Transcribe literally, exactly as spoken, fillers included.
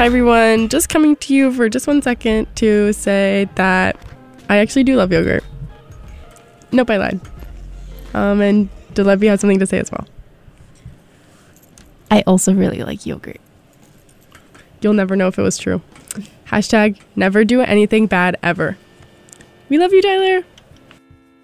Hi everyone, just coming to you for just one second to say that I actually do love yogurt. Nope, I lied. Um, and Delevi has something to say as well. I also really like yogurt. You'll never know if it was true. Hashtag never do anything bad ever. We love you, Tyler.